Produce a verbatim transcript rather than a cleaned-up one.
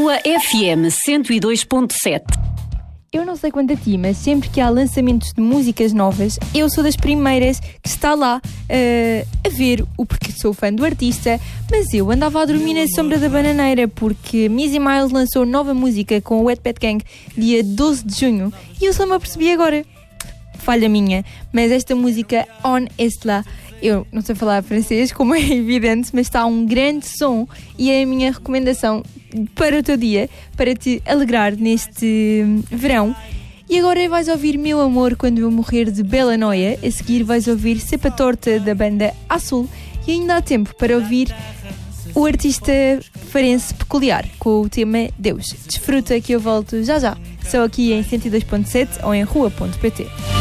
Rua F M cento e dois ponto sete. Eu não sei quanto a ti, mas sempre que há lançamentos de músicas novas, eu sou das primeiras que está lá uh, a ver o porque sou fã do artista, mas eu andava a dormir na sombra da bananeira porque Missy Miles lançou nova música com o Wet Pet Gang dia doze de junho e eu só me apercebi agora. Falha minha, mas esta música On Estla, eu não sei falar francês, como é evidente, mas está um grande som e é a minha recomendação para o teu dia, para te alegrar neste verão. E agora vais ouvir Meu Amor Quando Eu Morrer de Bela Noia, a seguir vais ouvir Cepa Torta da banda Azul e ainda há tempo para ouvir o artista farense Peculiar com o tema Deus. Desfruta que eu volto já já, só aqui em cento e dois ponto sete ou em rua ponto pt.